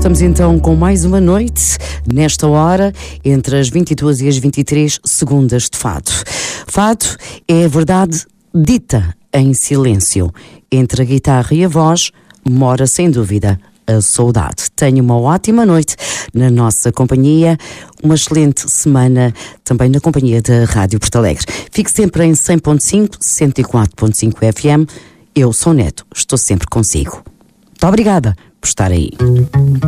Estamos então com mais uma noite, nesta hora, entre as 22 e as 23, segundas de fado. Fado é a verdade dita em silêncio. Entre a guitarra e a voz, mora sem dúvida a saudade. Tenha uma ótima noite na nossa companhia, uma excelente semana também na companhia da Rádio Porto Alegre. Fique sempre em 100.5, 104.5 FM. Eu sou Neto, estou sempre consigo. Muito obrigada por estar aí.